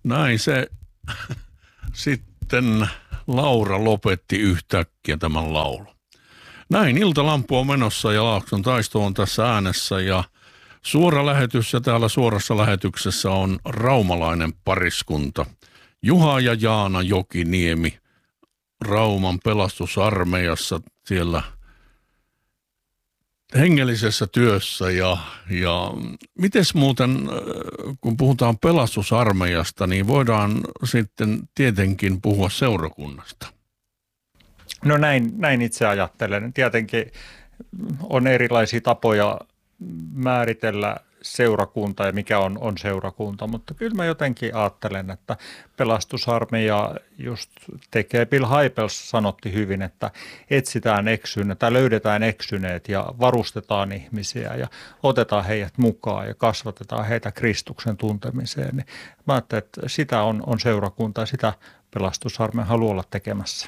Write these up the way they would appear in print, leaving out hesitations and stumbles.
Näin se sitten Laura lopetti yhtäkkiä tämän laulun. Näin iltalampu on menossa ja Laakson taisto on tässä äänessä ja suora lähetys ja täällä suorassa lähetyksessä on raumalainen pariskunta. Juha ja Jaana Jokiniemi Rauman pelastusarmeijassa siellä hengellisessä työssä ja mites muuten, kun puhutaan pelastusarmeijasta, niin voidaan sitten tietenkin puhua seurakunnasta. No näin itse ajattelen. Tietenkin on erilaisia tapoja määritellä seurakunta ja mikä on seurakunta, mutta kyllä mä jotenkin ajattelen, että pelastusarmeija just tekee, Bill Hybels sanotti hyvin, että etsitään eksyneet tai löydetään eksyneet ja varustetaan ihmisiä ja otetaan heidät mukaan ja kasvatetaan heitä Kristuksen tuntemiseen. Niin mä ajattelen, että sitä on seurakunta ja sitä pelastusarmeija haluaa olla tekemässä.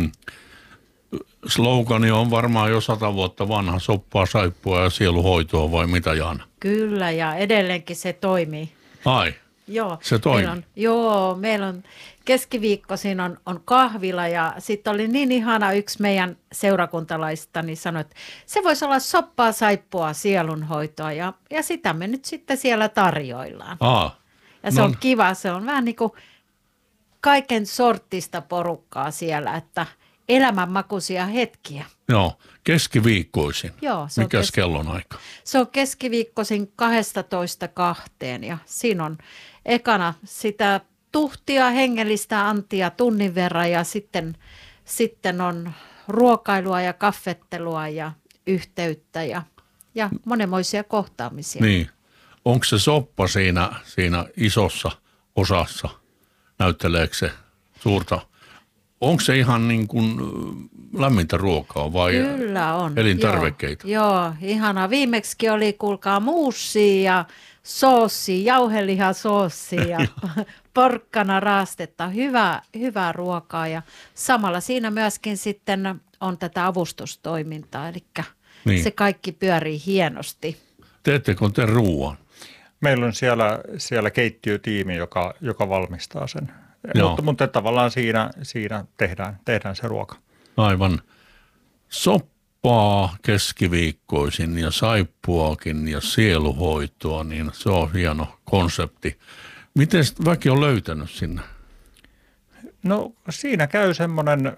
Slogani on varmaan jo 100 vuotta vanha, soppaa, saippua ja sieluhoitoa vai mitä, Jaana? Kyllä, ja edelleenkin se toimii. Ai, joo, se toimii? Meillä on keskiviikkoisin on kahvila ja sitten oli niin ihana yksi meidän seurakuntalaista, niin sanoi, että se voisi olla soppaa, saippua, sielunhoitoa ja sitä me nyt sitten siellä tarjoillaan. Ja se on kiva, se on vähän niin kuin kaiken sortista porukkaa siellä, että elämänmakuisia hetkiä. Joo, keskiviikkoisin. Joo, mikäs kellon aika? Se on keskiviikkoisin 12:00–2:00 ja siinä on ekana sitä tuhtia, hengellistä antia tunnin verran ja sitten on ruokailua ja kaffettelua ja yhteyttä ja monenmoisia kohtaamisia. Niin. Onko se soppa siinä isossa osassa? Näytteleekö se suurta? Onko se ihan niin kuin lämmintä ruokaa vai Kyllä on. elintarvikkeita? Joo, ihana. Viimeksi oli, kuulkaa, muussia ja soossia, jauhelihasoossia ja porkkana raastetta. Hyvää ruokaa ja samalla siinä myöskin sitten on tätä avustustoimintaa, eli se kaikki pyörii hienosti. Teettekö te ruoan? Meillä on siellä keittiötiimi, joka valmistaa sen. Mutta tavallaan siinä tehdään se ruoka. Aivan. Soppaa keskiviikkoisin ja saippuakin ja sieluhoitoa, niin se on hieno konsepti. Miten väki on löytänyt sinne? No siinä käy semmoinen,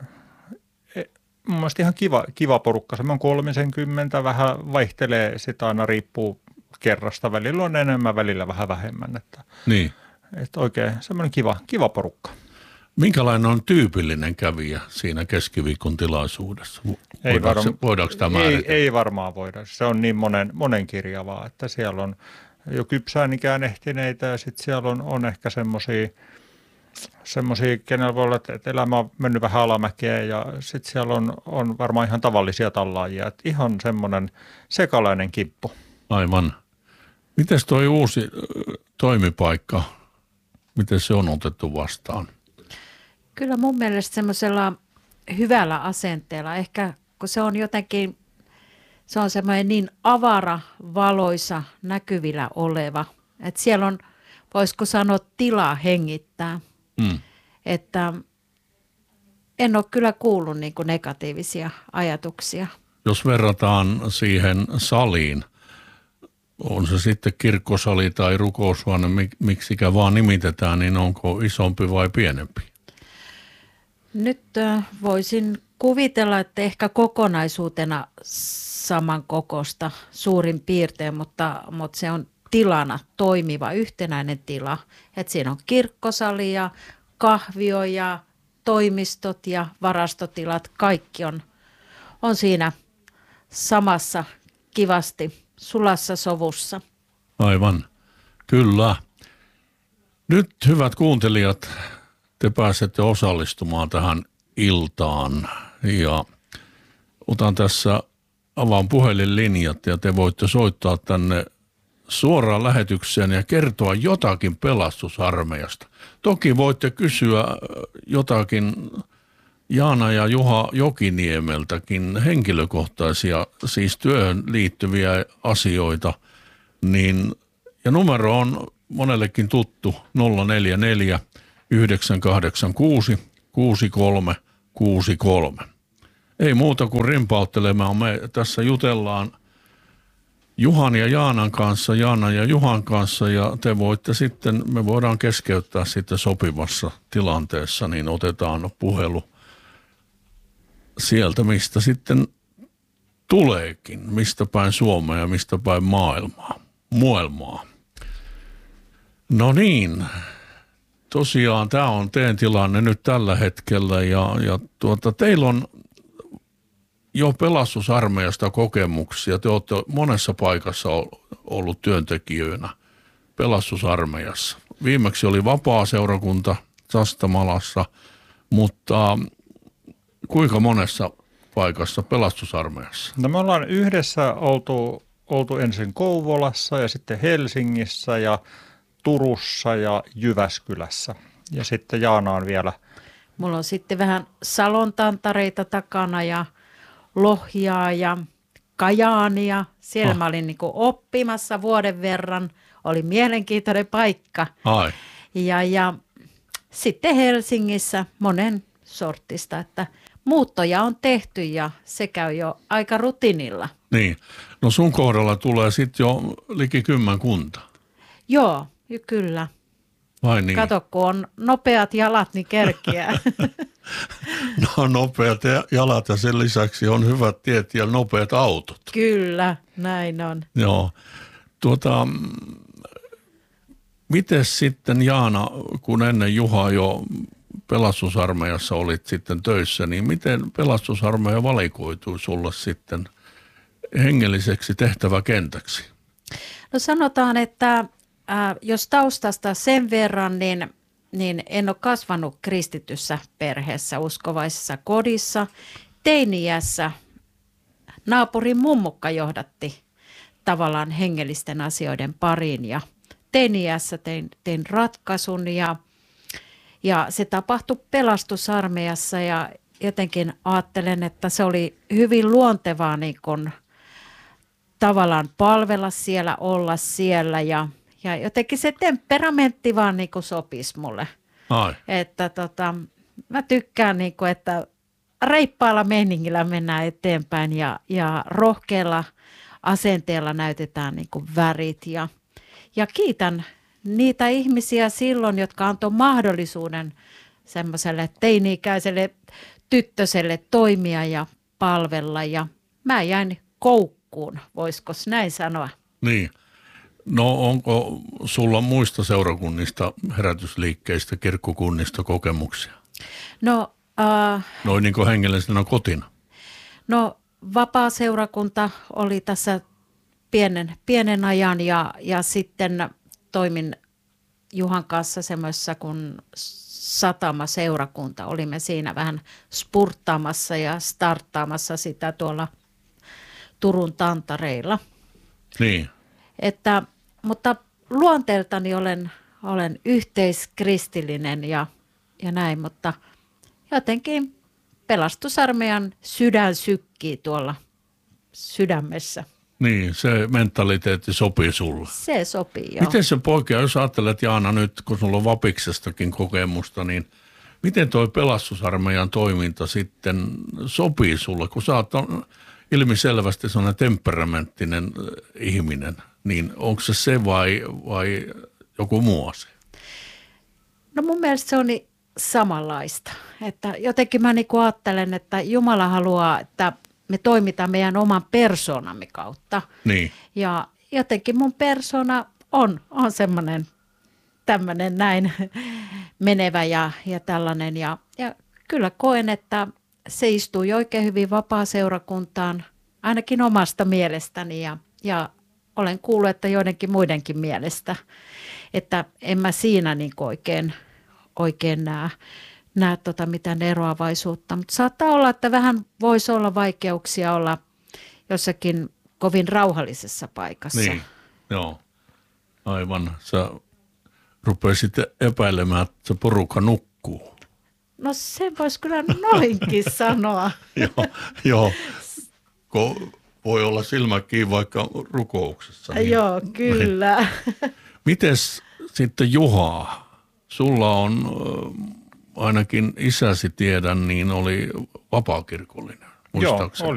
mun mielestä ihan kiva porukka. Semmoinen 30, vähän vaihtelee, sitä aina riippuu kerrasta. Välillä on enemmän, välillä vähän vähemmän. Niin. Että oikein semmoinen kiva porukka. Minkälainen on tyypillinen kävijä siinä keskiviikon tilaisuudessa? Voidaanko tämä määritellä? Ei varmaan voida. Se on niin monenkirjavaa, että siellä on jo kypsään ikään ehtineitä ja sitten siellä on ehkä semmoisia, kenellä voi olla, että elämä on mennyt vähän alamäkeen ja sitten siellä on varmaan ihan tavallisia tallaajia. Että ihan semmoinen sekalainen kippu. Aivan. Mites toi uusi toimipaikka, miten se on otettu vastaan? Kyllä mun mielestä semmoisella hyvällä asenteella, ehkä kun se on jotenkin, se on semmoinen niin avara, valoisa, näkyvillä oleva, että siellä on, voisiko sanoa, tilaa hengittää. Että en ole kyllä kuullut niin kuin negatiivisia ajatuksia. Jos verrataan siihen saliin, on se sitten kirkkosali tai rukoushuone, miksikä vaan nimitetään, niin onko isompi vai pienempi? Nyt voisin kuvitella, että ehkä kokonaisuutena samankokoista suurin piirtein, mutta se on tilana toimiva yhtenäinen tila. Että siinä on kirkkosali ja kahvio ja toimistot ja varastotilat, kaikki on siinä samassa kivasti sulassa sovussa. Aivan, kyllä. Nyt hyvät kuuntelijat, te pääsette osallistumaan tähän iltaan ja otan tässä, avaan puhelinlinjat ja te voitte soittaa tänne suoraan lähetykseen ja kertoa jotakin pelastusarmeijasta. Toki voitte kysyä jotakin Jaana ja Juha Jokiniemeltäkin henkilökohtaisia, siis työhön liittyviä asioita, niin, ja numero on monellekin tuttu 044 986 6363. Ei muuta kuin rimpauttelemaan. Me tässä jutellaan Juhan ja Jaanan kanssa, Jaana ja Juhan kanssa, ja te voitte sitten, me voidaan keskeyttää sitten sopivassa tilanteessa, niin otetaan puhelu sieltä, mistä sitten tuleekin, mistä päin Suomea ja mistä päin maailmaa. No niin, tosiaan tämä on teidän tilanne nyt tällä hetkellä, ja teillä on jo pelastusarmeijasta kokemuksia. Te olette monessa paikassa ollut työntekijöinä pelastusarmeijassa. Viimeksi oli vapaa-seurakunta Sastamalassa, mutta kuinka monessa paikassa pelastusarmeijassa? No me ollaan yhdessä oltu ensin Kouvolassa ja sitten Helsingissä ja Turussa ja Jyväskylässä. Ja sitten Jaana on vielä. Mulla on sitten vähän Salon tantareita takana ja Lohjaa ja Kajaania. Siellä mä olin niin kuin oppimassa vuoden verran. Oli mielenkiintoinen paikka. Ai. Ja sitten Helsingissä monen sortista, että muuttoja on tehty ja se käy jo aika rutiinilla. Niin. No sun kohdalla tulee sitten jo liki 10 kunta. Joo, kyllä. Vai niin? Kato, kun on nopeat jalat, niin kerkiää. No nopeat jalat ja sen lisäksi on hyvät tiet ja nopeat autot. Kyllä, näin on. Joo. Miten sitten Jaana, kun ennen Juhaa jo pelastusarmeijassa olit sitten töissä, niin miten pelastusarmeija valikoitui sulle sitten hengelliseksi tehtäväkentäksi? No sanotaan, että jos taustasta sen verran, niin en ole kasvanut kristityssä perheessä, uskovaisessa kodissa. Teini-iässä naapurin mummukka johdatti tavallaan hengellisten asioiden pariin ja teini-iässä tein ratkaisun ja se tapahtui pelastusarmeijassa ja jotenkin ajattelen, että se oli hyvin luontevaa niin kun tavallaan palvella siellä, olla siellä ja jotenkin se temperamentti vaan niin kuin sopisi mulle. Ai. Että mä tykkään niin kuin, että reippaalla meiningillä mennään eteenpäin ja rohkealla asenteella näytetään niin kuin värit ja kiitän niitä ihmisiä silloin, jotka antoi mahdollisuuden semmoiselle teini-ikäiselle tyttöselle toimia ja palvella ja mä jäin koukkuun, voisiko näin sanoa? Niin. No onko sulla muista seurakunnista, herätysliikkeistä, kirkkokunnista kokemuksia? No, Noin niin kuin hengellisenä kotina. No vapaa-seurakunta oli tässä pienen ajan ja sitten toimin Juhan kanssa semmoisessa kuin satama-seurakunta. Olimme siinä vähän spurttaamassa ja starttaamassa sitä tuolla Turun tantareilla. Niin. Mutta luonteeltani olen yhteiskristillinen ja näin, mutta jotenkin pelastusarmeijan sydän sykkii tuolla sydämessä. Niin, se mentaliteetti sopii sulle. Se sopii, joo. Miten se poikea, jos ajattelet Jaana nyt, kun sulla on Vapiksestakin kokemusta, niin miten toi pelastusarmeijan toiminta sitten sopii sulle, kun sä oot ilmiselvästi sellainen temperamenttinen ihminen, niin onko se vai joku muu asia? No mun mielestä se on niin samanlaista. Että jotenkin mä niin ajattelen, että Jumala haluaa, että me toimitaan meidän oman persoonamme kautta. Niin. Ja jotenkin mun persona on semmoinen tämmöinen näin menevä ja tällainen. Ja kyllä koen, että se istui oikein hyvin vapaa-seurakuntaan, ainakin omasta mielestäni ja olen kuullut, että joidenkin muidenkin mielestä, että en mä siinä niin oikein näe mitään eroavaisuutta, mutta saattaa olla, että vähän voisi olla vaikeuksia olla jossakin kovin rauhallisessa paikassa. Niin, joo, aivan. Sä rupesit epäilemään, että se porukka nukkuu. No sen voisi kyllä noinkin sanoa. Joo. Voi olla silmä kiinni vaikka rukouksessa. Niin. Joo, kyllä. Mites sitten Juha, sulla on ainakin isäsi tiedän, niin oli vapaakirkollinen, muistaakseni. Joo,